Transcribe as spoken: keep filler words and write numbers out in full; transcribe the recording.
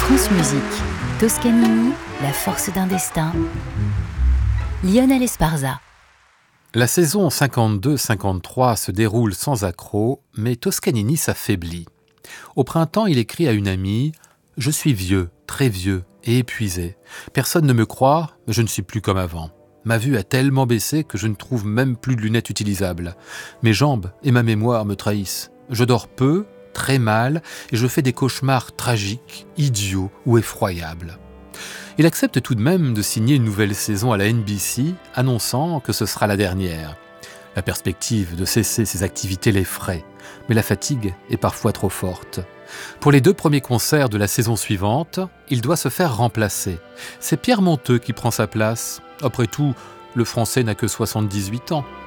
France Musique, Toscanini, la force d'un destin. Lionel Esparza. La saison cinquante-deux cinquante-trois se déroule sans accroc, mais Toscanini s'affaiblit. Au printemps, il écrit à une amie « Je suis vieux, très vieux et épuisé. Personne ne me croit, mais je ne suis plus comme avant. Ma vue a tellement baissé que je ne trouve même plus de lunettes utilisables. Mes jambes et ma mémoire me trahissent. Je dors peu, très mal, et je fais des cauchemars tragiques, idiots ou effroyables. » Il accepte tout de même de signer une nouvelle saison à la N B C, annonçant que ce sera la dernière. La perspective de cesser ses activités l'effraie, mais la fatigue est parfois trop forte. Pour les deux premiers concerts de la saison suivante, il doit se faire remplacer. C'est Pierre Monteux qui prend sa place. Après tout, le Français n'a que soixante-dix-huit ans.